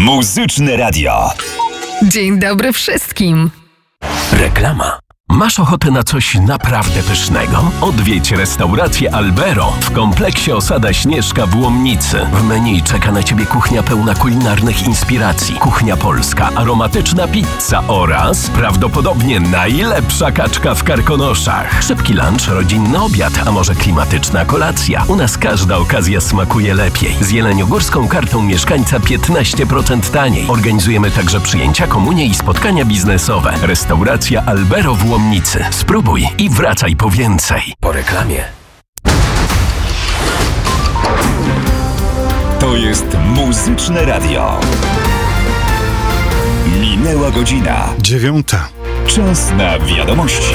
Muzyczne Radio. Dzień dobry wszystkim. Reklama. Masz ochotę na coś naprawdę pysznego? Odwiedź restaurację Albero w kompleksie Osada Śnieżka w Łomnicy. W menu czeka na Ciebie kuchnia pełna kulinarnych inspiracji, kuchnia polska, aromatyczna pizza oraz prawdopodobnie najlepsza kaczka w Karkonoszach. Szybki lunch, rodzinny obiad, a może klimatyczna kolacja. U nas każda okazja smakuje lepiej. Z jeleniogórską kartą mieszkańca 15% taniej. Organizujemy także przyjęcia, komunie i spotkania biznesowe. Restauracja Albero w Łomnicy. Spróbuj i wracaj po więcej. Po reklamie. To jest Muzyczne Radio. Minęła godzina 9. Czas na wiadomości.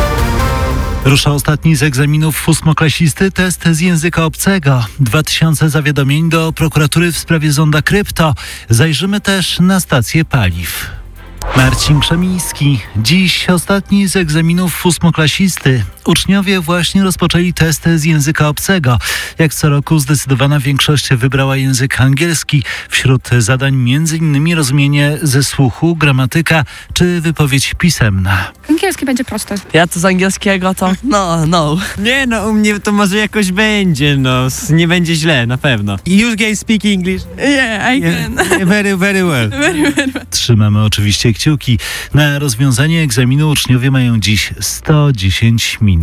Rusza ostatni z egzaminów ósmoklasisty test z języka obcego. 2000 zawiadomień do prokuratury w sprawie zonda krypto. Zajrzymy też na stację paliw. Marcin Krzemiński. Dziś ostatni z egzaminów ósmoklasisty. Uczniowie właśnie rozpoczęli test z języka obcego. Jak co roku zdecydowana większość wybrała język angielski. Wśród zadań m.in. rozumienie ze słuchu, gramatyka czy wypowiedź pisemna. Angielski będzie prosty. Ja to z angielskiego to no. Nie no, u mnie to może jakoś będzie, nie będzie źle, na pewno. You guys speak English? Yeah, I can. Very, very well. Trzymamy oczywiście kciuki. Na rozwiązanie egzaminu uczniowie mają dziś 110 minut.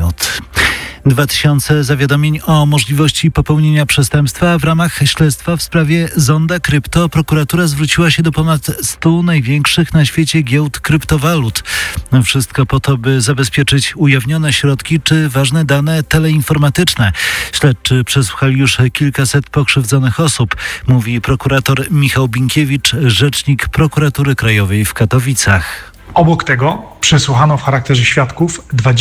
2000 zawiadomień o możliwości popełnienia przestępstwa. W ramach śledztwa w sprawie zonda krypto prokuratura zwróciła się do ponad 100 największych na świecie giełd kryptowalut. Wszystko po to, by zabezpieczyć ujawnione środki czy ważne dane teleinformatyczne. Śledczy przesłuchali już kilkaset pokrzywdzonych osób, mówi prokurator Michał Binkiewicz, rzecznik Prokuratury Krajowej w Katowicach. Obok tego przesłuchano w charakterze świadków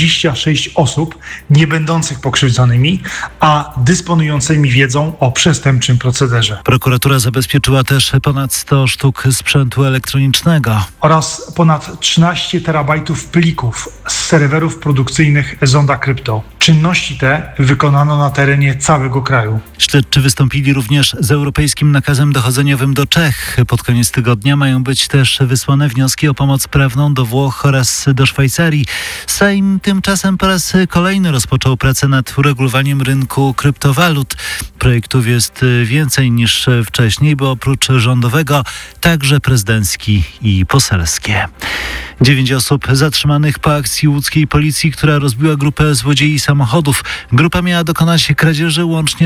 26 osób nie będących pokrzywdzonymi, a dysponującymi wiedzą o przestępczym procederze. Prokuratura zabezpieczyła też ponad 100 sztuk sprzętu elektronicznego Oraz ponad 13 terabajtów plików z serwerów produkcyjnych zonda krypto. Czynności te wykonano na terenie całego kraju. Śledczy wystąpili również z europejskim nakazem dochodzeniowym do Czech. Pod koniec tygodnia mają być też wysłane wnioski o pomoc prawną do Włoch oraz do Szwajcarii. Sejm tymczasem po raz kolejny rozpoczął pracę nad uregulowaniem rynku kryptowalut. Projektów jest więcej niż wcześniej, bo oprócz rządowego także prezydencki i poselskie. 9 osób zatrzymanych po akcji łódzkiej policji, która rozbiła grupę złodziei samochodów. Grupa miała dokonać kradzieży łącznie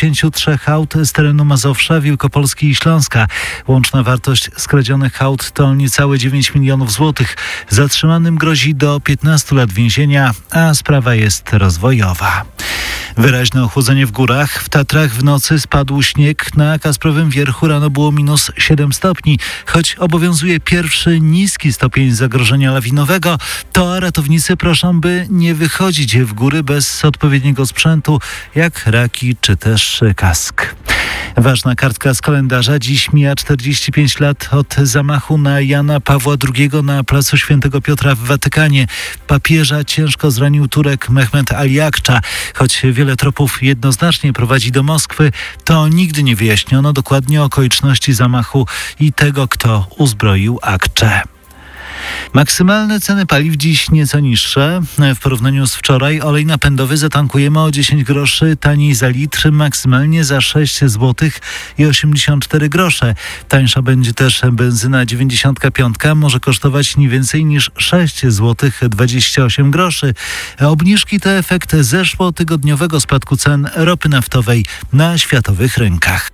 83 aut z terenu Mazowsza, Wielkopolski i Śląska. Łączna wartość skradzionych aut to niecałe 9 milionów złotych. Zatrzymanym grozi do 15 lat więzienia, a sprawa jest rozwojowa. Wyraźne ochłodzenie w górach. W Tatrach w nocy spadł śnieg. Na Kasprowym Wierchu rano było minus 7 stopni. Choć obowiązuje pierwszy niski stopień zagrożenia lawinowego, to ratownicy proszą, by nie wychodzić w góry bez odpowiedniego sprzętu, jak raki czy też kask. Ważna kartka z kalendarza. Dziś mija 45 lat od zamachu na Jana Pawła II na placu Świętego Piotra w Watykanie. Papieża ciężko zranił Turek Mehmet Ali Akça. Choć wiele tropów jednoznacznie prowadzi do Moskwy, to nigdy nie wyjaśniono dokładnie okoliczności zamachu i tego, kto uzbroił Akczę. Maksymalne ceny paliw dziś nieco niższe. W porównaniu z wczoraj olej napędowy zatankujemy o 10 groszy taniej za litr, maksymalnie za 6 zł i 84 grosze. Tańsza będzie też benzyna 95, może kosztować nie więcej niż 6 zł 28 groszy. Obniżki to efekt zeszłotygodniowego spadku cen ropy naftowej na światowych rynkach.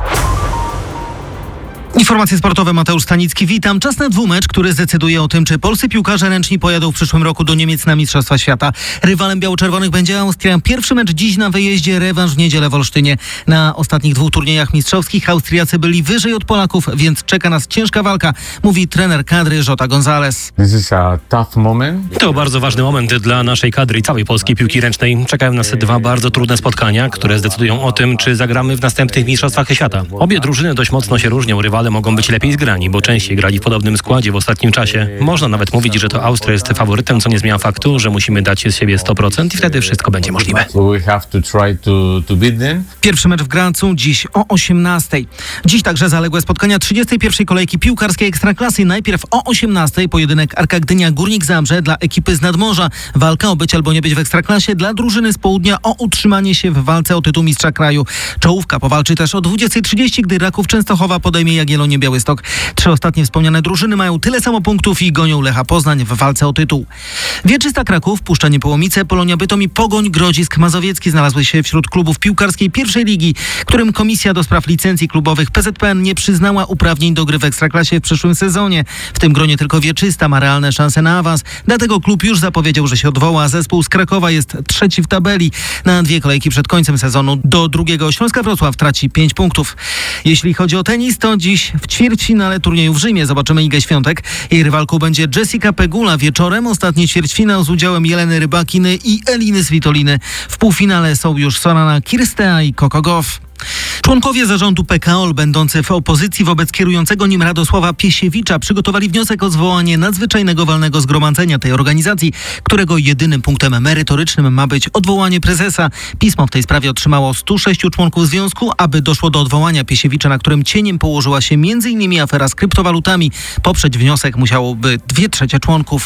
Informacje sportowe, Mateusz Stanicki, witam. Czas na dwumecz, który zdecyduje o tym, czy polscy piłkarze ręczni pojadą w przyszłym roku do Niemiec na Mistrzostwa Świata. Rywalem biało-czerwonych będzie Austria. Pierwszy mecz dziś na wyjeździe, rewanż w niedzielę w Olsztynie. Na ostatnich 2 turniejach mistrzowskich Austriacy byli wyżej od Polaków, więc czeka nas ciężka walka, mówi trener kadry Jota González. To bardzo ważny moment dla naszej kadry i całej polskiej piłki ręcznej. Czekają nas 2 bardzo trudne spotkania, które zdecydują o tym, czy zagramy w następnych Mistrzostwach Świata. Obie drużyny dość mocno się różnią. Rywalem mogą być lepiej zgrani, bo częściej grali w podobnym składzie w ostatnim czasie. Można nawet mówić, że to Austria jest faworytem, co nie zmienia faktu, że musimy dać z siebie 100% i wtedy wszystko będzie możliwe. Pierwszy mecz w Gracu dziś o 18:00. Dziś także zaległe spotkania 31. kolejki piłkarskiej Ekstraklasy. Najpierw o 18:00 pojedynek Arka Gdynia Górnik Zabrze dla ekipy z Nadmorza. Walka o być albo nie być w Ekstraklasie dla drużyny z południa o utrzymanie się w walce o tytuł mistrza kraju. Czołówka powalczy też o 20:30, gdy Raków Częstochowa podejmie Jagiellonię Białystok. 3 ostatnie wspomniane drużyny mają tyle samo punktów i gonią Lecha Poznań w walce o tytuł. Wieczysta Kraków, Puszczanie Połomice, Polonia Bytom i Pogoń Grodzisk Mazowiecki znalazły się wśród klubów piłkarskiej pierwszej ligi, którym Komisja do Spraw Licencji Klubowych PZPN nie przyznała uprawnień do gry w Ekstraklasie w przyszłym sezonie. W tym gronie tylko Wieczysta ma realne szanse na awans. Dlatego klub już zapowiedział, że się odwoła. Zespół z Krakowa jest 3. w tabeli. Na 2 kolejki przed końcem sezonu do drugiego Śląska Wrocław traci 5 punktów. Jeśli chodzi o tenis, to dziś w ćwierćfinale turnieju w Rzymie zobaczymy Igę Świątek. Jej rywalką będzie Jessica Pegula. Wieczorem ostatni ćwierćfinał z udziałem Jeleny Rybakiny i Eliny Svitoliny. W półfinale są już Sorana Kirstea i Coco Gauff. Członkowie zarządu PKOL będący w opozycji wobec kierującego nim Radosława Piesiewicza przygotowali wniosek o zwołanie nadzwyczajnego walnego zgromadzenia tej organizacji, którego jedynym punktem merytorycznym ma być odwołanie prezesa. Pismo w tej sprawie otrzymało 106 członków związku. Aby doszło do odwołania Piesiewicza, na którym cieniem położyła się m.in. afera z kryptowalutami, poprzeć wniosek musiałoby 2/3 członków.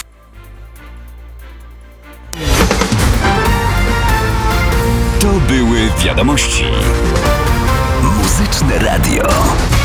To były wiadomości. Muzyczne Radio.